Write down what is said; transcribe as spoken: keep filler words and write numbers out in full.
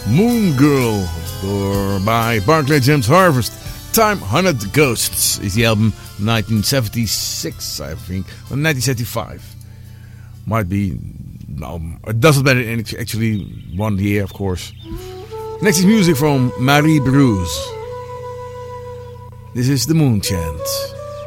Moon Girl door by Barclay James Harvest. Time Hundred Ghosts is the album nineteen seventy-six, I think, or nineteen seventy-five. Might be, no, it doesn't matter. Actually, one year, of course. Next is music from Marie Bruce. This is the Moon Chant.